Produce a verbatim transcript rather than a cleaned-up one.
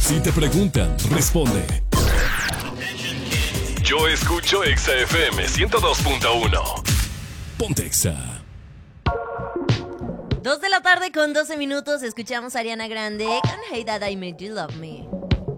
Si te preguntan, responde. Yo escucho Exa F M ciento dos punto uno. Ponte Exa. Dos de la tarde con doce minutos. Escuchamos a Ariana Grande con Hey Dad, I Made You Love Me.